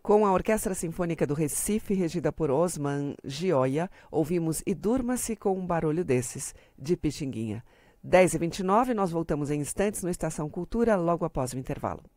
Com a Orquestra Sinfônica do Recife, regida por Osman Gioia, ouvimos E Durma-se com um Barulho Desses, de Pixinguinha. 10h29, nós voltamos em instantes no Estação Cultura, logo após o intervalo.